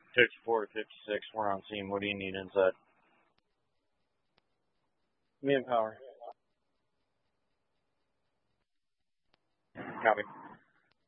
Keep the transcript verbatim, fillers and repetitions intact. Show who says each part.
Speaker 1: fifty-four to fifty-six, we're on scene. What do you need inside? Manpower. Copy.